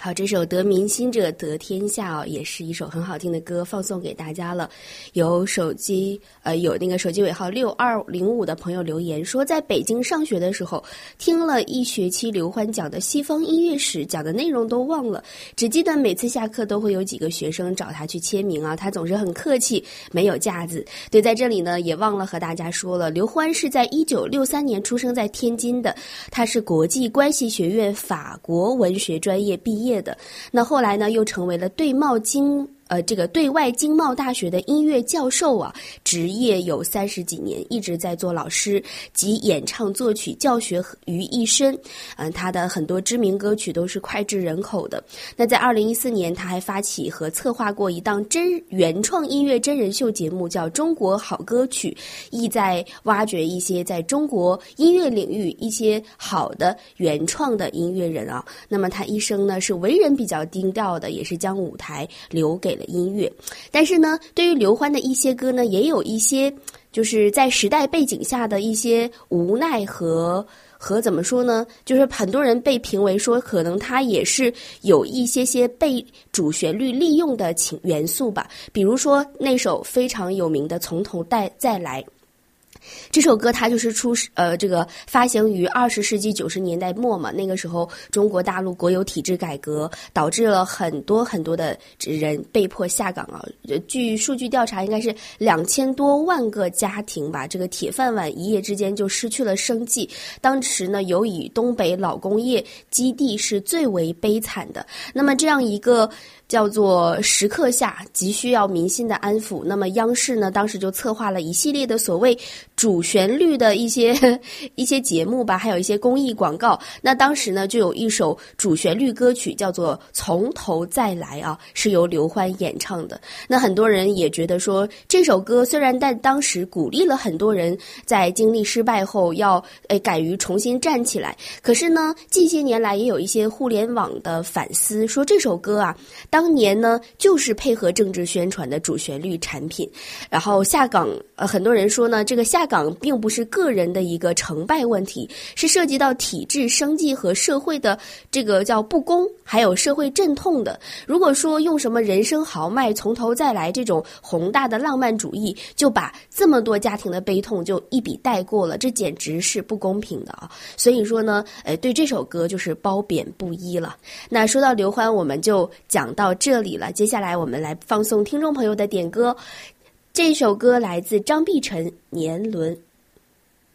好，这首得民心者得天下哦，也是一首很好听的歌，放送给大家了。有那个手机尾号6205的朋友留言说，在北京上学的时候，听了一学期刘欢讲的西方音乐史，讲的内容都忘了，只记得每次下课都会有几个学生找他去签名啊，他总是很客气，没有架子。对，在这里呢，也忘了和大家说了，刘欢是在1963年出生在天津的，他是国际关系学院法国文学专业毕业的，那后来呢，又成为了对外经贸大学的音乐教授啊，职业有30几年，一直在做老师及演唱作曲教学于一身。他的很多知名歌曲都是脍炙人口的。那在2014年，他还发起和策划过一档原创音乐真人秀节目，叫《中国好歌曲》，意在挖掘一些在中国音乐领域一些好的原创的音乐人啊。那么他一生呢是为人比较低调的，也是将舞台留给了音乐。但是呢，对于刘欢的一些歌呢，也有一些就是在时代背景下的一些无奈和怎么说呢，就是很多人被评为说可能他也是有一些被主旋律利用的元素吧。比如说那首非常有名的《从头再来》，这首歌它就是发行于20世纪90年代末嘛，那个时候中国大陆国有体制改革，导致了很多的人被迫下岗啊。据数据调查，应该是2000多万个家庭吧，这个铁饭碗一夜之间就失去了生计。当时呢，由以东北老工业基地是最为悲惨的。那么这样一个叫做时刻下急需要民心的安抚，那么央视呢当时就策划了一系列的所谓主旋律的一些节目吧，还有一些公益广告。那当时呢就有一首主旋律歌曲叫做《从头再来》啊，是由刘欢演唱的。那很多人也觉得说，这首歌虽然在当时鼓励了很多人在经历失败后要敢于重新站起来，可是呢近些年来也有一些互联网的反思，说这首歌啊当年呢就是配合政治宣传的主旋律产品。然后下岗很多人说呢，这个下岗并不是个人的一个成败问题，是涉及到体制生计和社会的这个叫不公，还有社会阵痛的。如果说用什么人生豪迈从头再来这种宏大的浪漫主义就把这么多家庭的悲痛就一笔带过了，这简直是不公平的啊！所以说呢对这首歌就是褒贬不一了。那说到刘欢，我们就讲到这里了，接下来我们来放送听众朋友的点歌。这首歌来自张碧晨《年轮》。